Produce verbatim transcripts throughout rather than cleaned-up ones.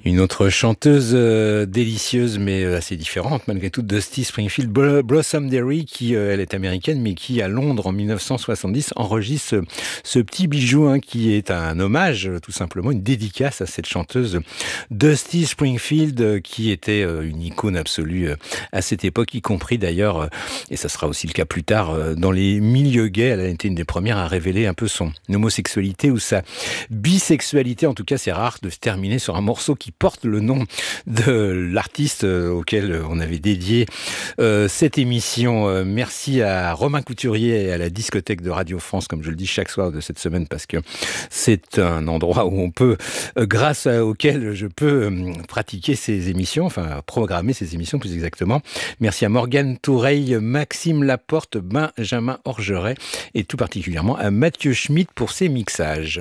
Une autre chanteuse euh, délicieuse mais euh, assez différente malgré tout, Dusty Springfield, Bl- Blossom Derry, qui euh, elle est américaine mais qui à Londres en dix-neuf cent soixante-dix enregistre ce, ce petit bijou hein, qui est un hommage, tout simplement une dédicace à cette chanteuse Dusty Springfield euh, qui était euh, une icône absolue euh, à cette époque, y compris d'ailleurs, euh, et ça sera aussi le cas plus tard, euh, dans les milieux gays. Elle a été une des premières à révéler un peu son homosexualité ou sa bisexualité. En tout cas, c'est rare de se terminer sur un morceau qui porte le nom de l'artiste auquel on avait dédié euh, cette émission. Euh, merci à Romain Couturier et à la discothèque de Radio France, comme je le dis chaque soir de cette semaine, parce que c'est un endroit où on peut, euh, grâce à, auquel je peux euh, pratiquer ces émissions, enfin programmer ces émissions plus exactement. Merci à Morgane Toureille, Maxime Laporte, Benjamin Orgeret et tout particulièrement à Mathieu Schmitt pour ses mixages.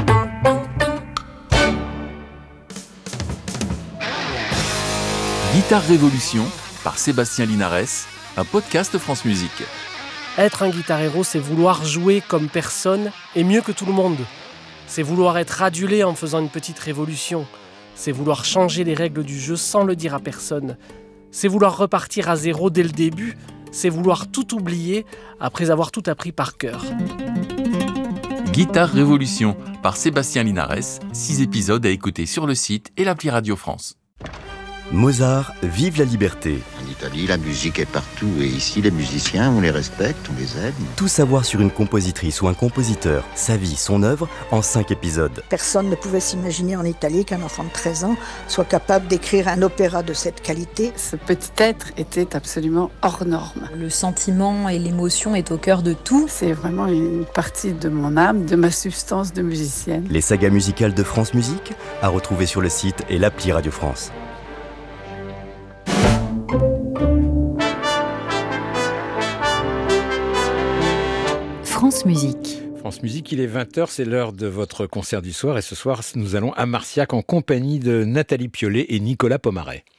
Guitare Révolution par Sébastien Linares, un podcast France Musique. Être un guitar héros, c'est vouloir jouer comme personne et mieux que tout le monde. C'est vouloir être adulé en faisant une petite révolution. C'est vouloir changer les règles du jeu sans le dire à personne. C'est vouloir repartir à zéro dès le début. C'est vouloir tout oublier après avoir tout appris par cœur. Guitare Révolution par Sébastien Linares, six épisodes à écouter sur le site et l'appli Radio France. Mozart, vive la liberté. En Italie, la musique est partout et ici, les musiciens, on les respecte, on les aime. Tout savoir sur une compositrice ou un compositeur, sa vie, son œuvre, en cinq épisodes. Personne ne pouvait s'imaginer en Italie qu'un enfant de treize ans soit capable d'écrire un opéra de cette qualité. Ce petit être était absolument hors norme. Le sentiment et l'émotion est au cœur de tout. C'est vraiment une partie de mon âme, de ma substance de musicienne. Les sagas musicales de France Musique, à retrouver sur le site et l'appli Radio France. France Musique. France Musique, il est vingt heures, c'est l'heure de votre concert du soir et ce soir, nous allons à Marciac en compagnie de Nathalie Piollet et Nicolas Pomaret.